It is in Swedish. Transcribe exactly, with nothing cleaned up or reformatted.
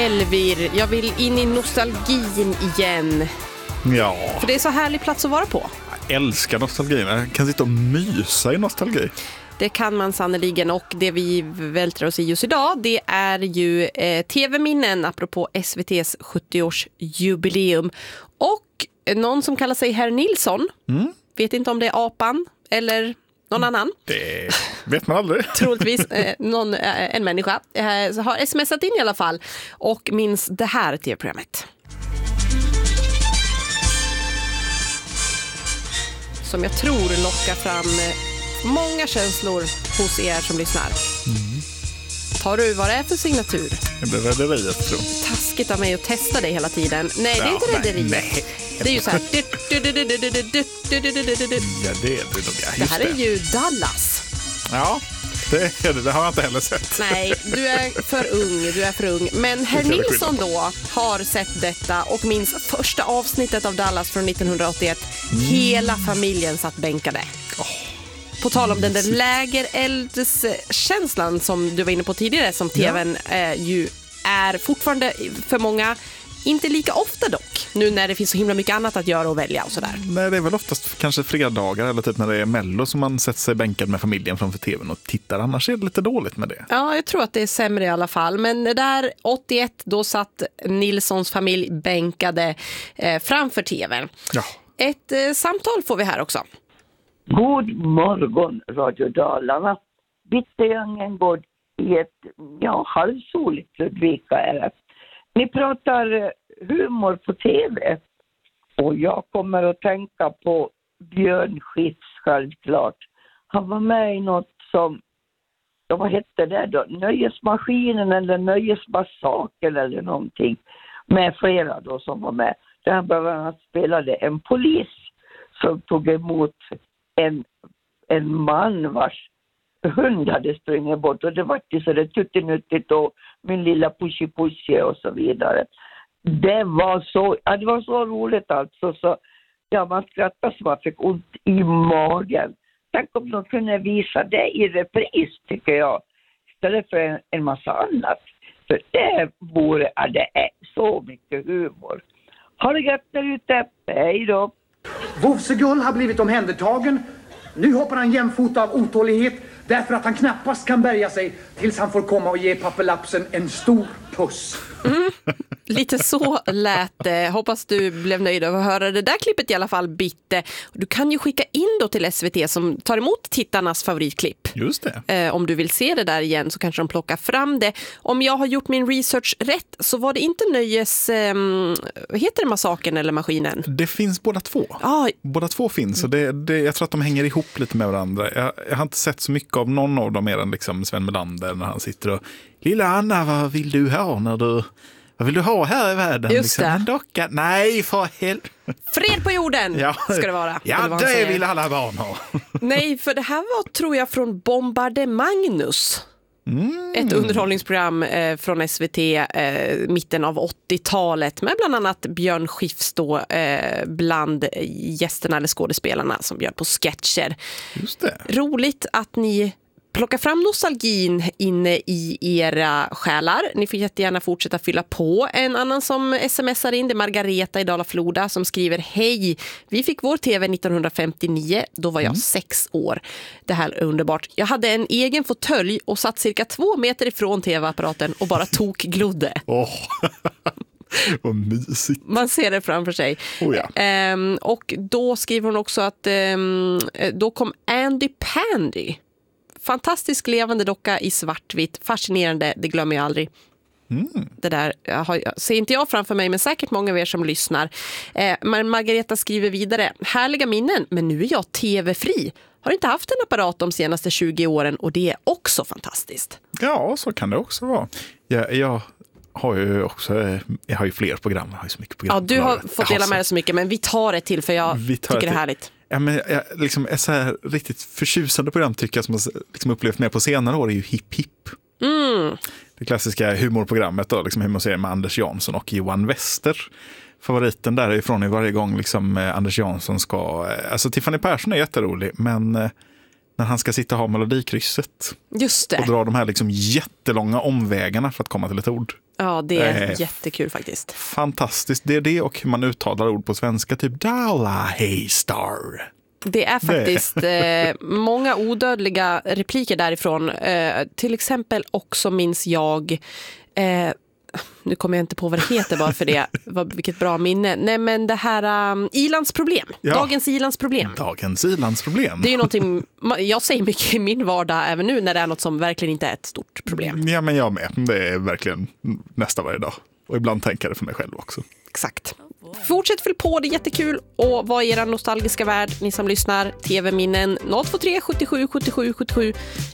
Elvir, jag vill in i nostalgin igen. Ja. För det är så härlig plats att vara på. Jag älskar nostalgin. Jag kan sitta och mysa i nostalgi. Det kan man sannoliken, och det vi vältrar oss i just idag, det är ju eh, tv-minnen apropå S V T:s sjuttio-årsjubileum. Och någon som kallar sig Herr Nilsson, mm. vet inte om det är apan eller någon annan. Det vet man aldrig. Troligtvis eh, någon, eh, en människa eh, har smsat in i alla fall och minns det här tv-programmet. Som jag tror lockar fram eh, många känslor hos er som lyssnar. Mm. Tar du vad det är för signatur? Det är Rederiet, tror jag. Taskigt av mig att testa dig hela tiden. Nej, ja, det är inte Rederiet. Nej. Det är ju så här. Ja, det är det. Det här är ju Dallas. Ja, det är det. Det har jag inte heller sett. Nej, du är för ung. Du är för ung. Men Herr Nilsson då har sett detta och minns första avsnittet av Dallas från nittonhundraåttioett. Mm. Hela familjen satt bänkade. Oh. På tal om den där lägereldskänslan som du var inne på tidigare, som tvn ja. eh, ju är fortfarande för många, inte lika ofta dock, nu när det finns så himla mycket annat att göra och välja och sådär. Nej, det är väl oftast kanske fredagar eller typ när det är Mello som man sätter sig bänkad med familjen framför tvn och tittar, annars är det lite dåligt med det. Ja, jag tror att det är sämre i alla fall, men där åttioett, då satt Nilssons familj bänkade eh, framför tvn. Ja. Ett eh, samtal får vi här också. God morgon, Radio Dalarna. Bittergången går i ett ja, halvsoligt Ludvika är det. Ni pratar humor på tv. Och jag kommer att tänka på Björn Skifs, självklart. Han var med i något som, ja, vad hette det då? Nöjesmaskinen eller Nöjesmassaken eller någonting. Med flera då som var med. Där han bland annat spelade en polis som tog emot En, en man vars hund hade sprungit bort, och det var ju så det tuttinuttigt och min lilla pushy pushy och så vidare. Det var så, ja, det var så roligt alltså, så ja, man skrattade så man fick ont i magen. Tänk om de kunde visa det i repris, tycker jag, istället för en, en massa annat. För det vore, ja, det är så mycket humor. Ha det gött där ute, hej då! Vovsegull har blivit omhändertagen. Nu hoppar han jämfota av otålighet därför att han knappast kan bärga sig tills han får komma och ge pappelapsen en stor puss. Mm, lite så lät det. Hoppas du blev nöjd av att höra det där klippet i alla fall, Bitte. Du kan ju skicka in då till S V T som tar emot tittarnas favoritklipp. Just det. Eh, om du vill se det där igen så kanske de plockar fram det. Om jag har gjort min research rätt så var det inte nöjes... Eh, heter det massaken eller maskinen? Det finns båda två. Ah. Båda två finns. Och det, det, jag tror att de hänger ihop lite med varandra. Jag, jag har inte sett så mycket av någon av dem mer än liksom Sven Melander när han sitter och lilla Anna, vad vill du ha när du vad vill du ha här i världen? Just liksom, det. en docka? Nej, för helvete. Fred på jorden ja. Ska det vara. Ja, det, det vill alla barn ha. Nej, för det här var, tror jag, från Bombardemagnus. Mm. Ett underhållningsprogram eh, från S V T eh, mitten av åttiotalet med bland annat Björn Skifs då, eh, bland gästerna eller skådespelarna som bjöd på sketcher. Just det. Roligt att ni plocka fram nostalgin inne i era själar. Ni får jättegärna fortsätta fylla på. En annan som smsar in, det är Margareta i Dala-Floda som skriver: hej, vi fick vår tv nittonhundrafemtionio, då var jag mm. sex år. Det här är underbart. Jag hade en egen fåtölj och satt cirka två meter ifrån tv-apparaten och bara tok-glodde. Åh, vad mysigt. Man ser det framför sig. Oh ja. ehm, och då skriver hon också att ehm, då kom Andy Pandy. Fantastisk levande docka i svartvitt. Fascinerande, det glömmer jag aldrig. Mm. Det där har, ser inte jag framför mig, men säkert många av er som lyssnar. Eh, Margareta skriver vidare: härliga minnen, men nu är jag tv-fri. Har inte haft en apparat de senaste tjugo åren och det är också fantastiskt. Ja, så kan det också vara. Jag, jag har ju också jag har ju fler program. Jag har ju så mycket program. Ja, du har fått dela med dig så mycket, men vi tar det till för jag tycker det är härligt. Ja, men jag, liksom, ett så här riktigt förtjusande program tycker jag som jag liksom upplevt mer på senare år är ju Hipp Hipp. Mm. Det klassiska humorprogrammet då, liksom humorserien med Anders Jansson och Johan Wester. Favoriten därifrån är varje gång liksom Anders Jansson ska... Alltså Tiffany Persson är jätterolig, men när han ska sitta och ha melodikrysset. Just det. Och dra de här liksom jättelånga omvägarna för att komma till ett ord. Ja, det är Eh, jättekul faktiskt. Fantastiskt. Det är det och hur man uttalar ord på svenska. Typ Dala Haystar. Det är faktiskt eh, många odödliga repliker därifrån. Eh, till exempel också minns jag... Eh, nu kommer jag inte på vad det heter bara för det. Vad, vilket bra minne. Nej, men det här um, ilandsproblem. Ja. Dagens ilandsproblem. Dagens ilandsproblem. Det är ju någonting, jag säger mycket i min vardag även nu när det är något som verkligen inte är ett stort problem. Ja, men jag med. Det är verkligen nästa varje dag. Och ibland tänker jag det för mig själv också. Exakt. Fortsätt fyll på, det är jättekul. Och vad är era nostalgiska värld, ni som lyssnar? Tv-minnen noll två tre sjuttiosju sjuttiosju sjuttiosju.